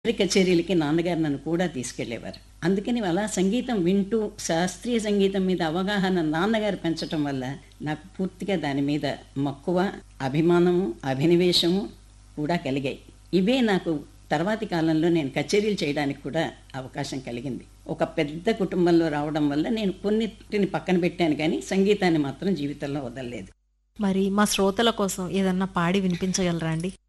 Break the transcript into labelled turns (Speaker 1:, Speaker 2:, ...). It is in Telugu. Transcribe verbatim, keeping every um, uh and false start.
Speaker 1: కచేరీలకి నాన్నగారు నన్ను కూడా తీసుకెళ్ళేవారు. అందుకని అలా సంగీతం వింటూ శాస్త్రీయ సంగీతం మీద అవగాహన నాన్నగారు పెంచటం వల్ల నాకు పూర్తిగా దాని మీద మక్కువ, అభిమానము, అభినివేశము కూడా కలిగాయి. ఇవే నాకు తర్వాతి కాలంలో నేను కచేరీలు చేయడానికి కూడా అవకాశం కలిగింది. ఒక పెద్ద కుటుంబంలో రావడం వల్ల నేను కొన్నిటిని పక్కన పెట్టాను, కానీ సంగీతాన్ని మాత్రం జీవితంలో వదలలేదు.
Speaker 2: మరి మా శ్రోతల కోసం ఏదన్నా పాడి వినిపించగలరా అండి?